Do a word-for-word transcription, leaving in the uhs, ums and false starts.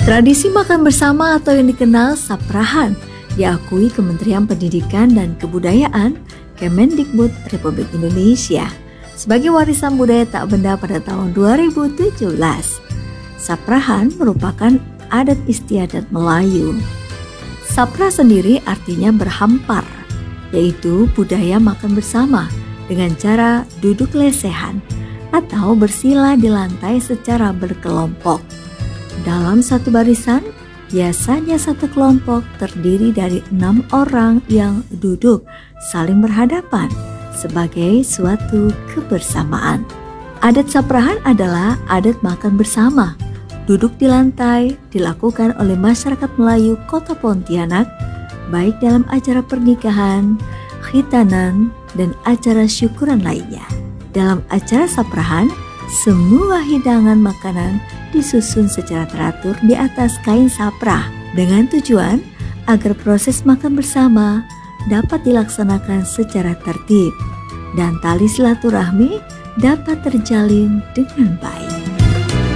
Tradisi makan bersama atau yang dikenal saprahan diakui Kementerian Pendidikan dan Kebudayaan Kemendikbud Republik Indonesia sebagai warisan budaya tak benda pada tahun dua ribu tujuh belas. Saprahan merupakan adat istiadat Melayu. Saprah sendiri artinya berhampar, yaitu budaya makan bersama dengan cara duduk lesehan atau bersila di lantai secara berkelompok. Dalam satu barisan, biasanya satu kelompok terdiri dari enam orang yang duduk saling berhadapan sebagai suatu kebersamaan. Adat saprahan adalah adat makan bersama. Duduk di lantai dilakukan oleh masyarakat Melayu Kota Pontianak, baik dalam acara pernikahan, khitanan, dan acara syukuran lainnya. Dalam acara saprahan, semua hidangan makanan disusun secara teratur di atas kain saprah dengan tujuan agar proses makan bersama dapat dilaksanakan secara tertib dan tali silaturahmi dapat terjalin dengan baik.